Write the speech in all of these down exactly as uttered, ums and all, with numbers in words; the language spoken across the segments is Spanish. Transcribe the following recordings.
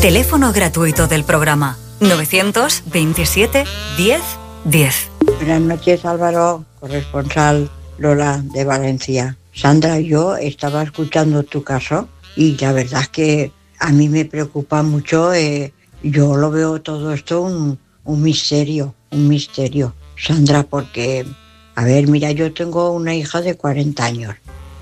Teléfono gratuito del programa novecientos veintisiete diez diez. Buenas noches, Álvaro, corresponsal Lola de Valencia. Sandra, yo estaba escuchando tu caso y la verdad es que a mí me preocupa mucho. Eh, yo lo veo todo esto un, un misterio, un misterio, Sandra, porque, a ver, mira, yo tengo una hija de cuarenta años,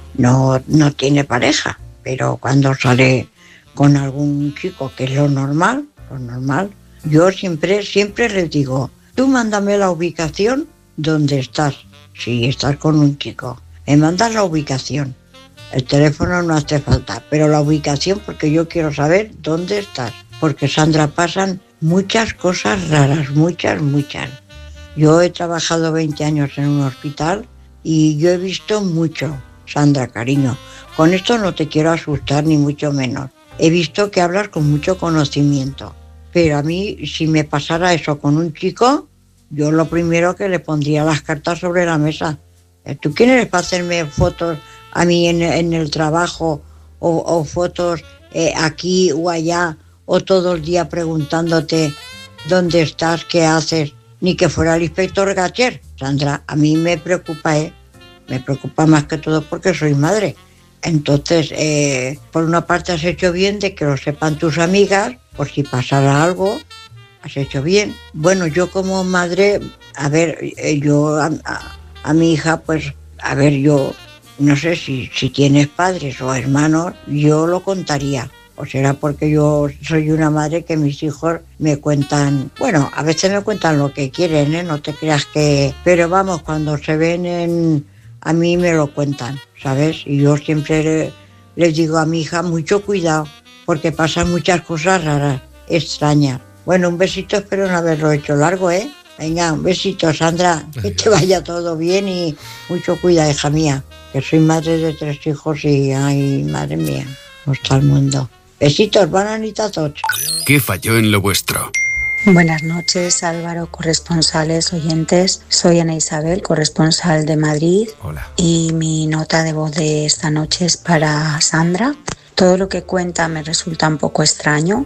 no, no tiene pareja, pero cuando sale con algún chico, que es lo normal, lo normal, yo siempre, siempre les digo, tú mándame la ubicación donde estás, si estás con un chico, me mandas la ubicación, el teléfono no hace falta, pero la ubicación porque yo quiero saber dónde estás, porque Sandra, pasan muchas cosas raras, muchas, muchas. Yo he trabajado veinte años en un hospital y yo he visto mucho, Sandra, cariño, con esto no te quiero asustar ni mucho menos. He visto que hablas con mucho conocimiento, pero a mí, si me pasara eso con un chico, yo lo primero que le pondría las cartas sobre la mesa. ¿Tú quién eres para hacerme fotos a mí en, en el trabajo o, o fotos eh, aquí o allá o todo el día preguntándote dónde estás, qué haces? Ni que fuera el inspector Gacher. Sandra, a mí me preocupa, ¿eh? Me preocupa más que todo porque soy madre. Entonces, eh, por una parte has hecho bien de que lo sepan tus amigas, por si pasara algo, has hecho bien. Bueno, yo como madre, a ver, eh, yo a, a, a mi hija, pues, a ver, yo no sé si, si tienes padres o hermanos, yo lo contaría. O será porque yo soy una madre que mis hijos me cuentan, bueno, a veces me cuentan lo que quieren, ¿eh? No te creas que... Pero vamos, cuando se ven en... A mí me lo cuentan, ¿sabes? Y yo siempre le, les digo a mi hija, mucho cuidado, porque pasan muchas cosas raras, extrañas. Bueno, un besito, espero no haberlo hecho largo, ¿eh? Venga, un besito, Sandra, que te vaya todo bien y mucho cuidado, hija mía, que soy madre de tres hijos y, ay, madre mía, no está el mundo. Besitos, bananitas, todos. ¿Qué falló en lo vuestro? Buenas noches, Álvaro, corresponsales, oyentes. Soy Ana Isabel, corresponsal de Madrid. Hola. Y mi nota de voz de esta noche es para Sandra. Todo lo que cuenta me resulta un poco extraño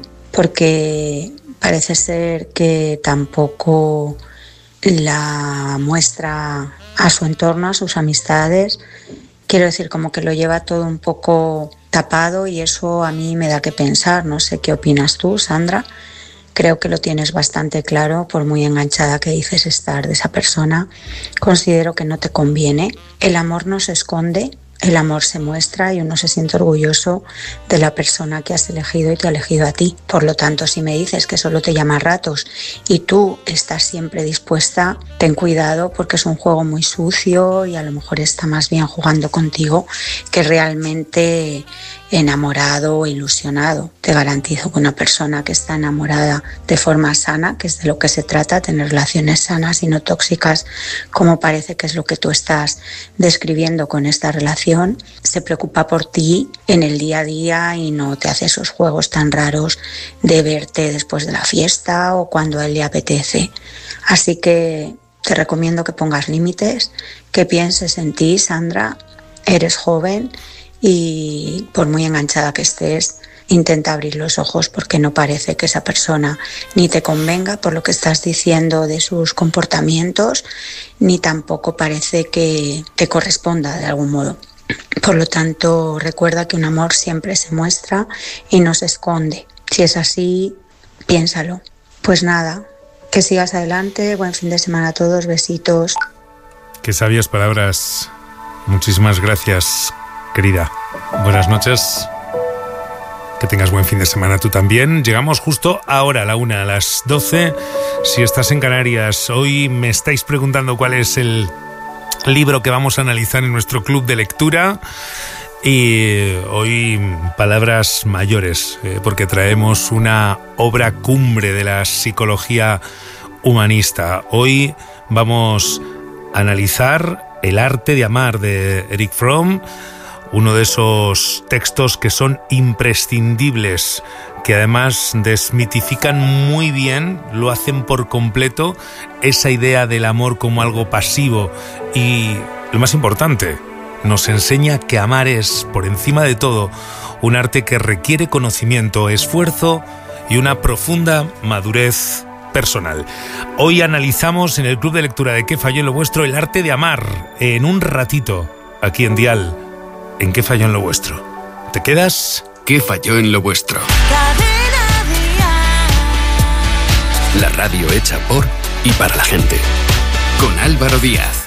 porque parece ser que tampoco la muestra a su entorno, a sus amistades. Quiero decir, como que lo lleva todo un poco tapado y eso a mí me da que pensar. No sé qué opinas tú, Sandra. Creo que lo tienes bastante claro, por muy enganchada que dices estar de esa persona. Considero que no te conviene. El amor no se esconde, el amor se muestra y uno se siente orgulloso de la persona que has elegido y te ha elegido a ti. Por lo tanto, si me dices que solo te llama a ratos y tú estás siempre dispuesta, ten cuidado porque es un juego muy sucio y a lo mejor está más bien jugando contigo que realmente enamorado o ilusionado. Te garantizo que una persona que está enamorada de forma sana, que es de lo que se trata, tener relaciones sanas y no tóxicas, como parece que es lo que tú estás describiendo con esta relación, se preocupa por ti en el día a día y no te hace esos juegos tan raros de verte después de la fiesta o cuando a él le apetece. Así que te recomiendo que pongas límites, que pienses en ti, Sandra. Eres joven y por muy enganchada que estés, intenta abrir los ojos porque no parece que esa persona ni te convenga por lo que estás diciendo de sus comportamientos, ni tampoco parece que te corresponda de algún modo. Por lo tanto, recuerda que un amor siempre se muestra y no se esconde. Si es así, piénsalo. Pues nada, que sigas adelante, buen fin de semana a todos, besitos. Qué sabias palabras. Muchísimas gracias, querida. Buenas noches. Que tengas buen fin de semana tú también. Llegamos justo ahora a la una, a las doce. Si estás en Canarias, hoy me estáis preguntando cuál es el libro que vamos a analizar en nuestro club de lectura. Y hoy palabras mayores, eh, porque traemos una obra cumbre de la psicología humanista. Hoy vamos a analizar El arte de amar de Erich Fromm, uno de esos textos que son imprescindibles, que además desmitifican muy bien, lo hacen por completo, esa idea del amor como algo pasivo y, lo más importante, nos enseña que amar es, por encima de todo, un arte que requiere conocimiento, esfuerzo y una profunda madurez personal. Hoy analizamos en el Club de Lectura de ¿Qué falló en lo vuestro? El arte de amar. En un ratito, aquí en Dial, en ¿Qué falló en lo vuestro? ¿Te quedas? ¿Qué falló en lo vuestro? La radio hecha por y para la gente. Con Álvaro Díaz.